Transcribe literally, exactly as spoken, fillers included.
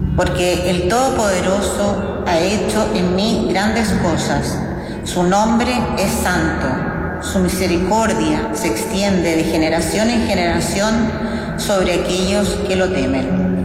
porque el Todopoderoso ha hecho en mí grandes cosas. Su nombre es santo, su misericordia se extiende de generación en generación sobre aquellos que lo temen.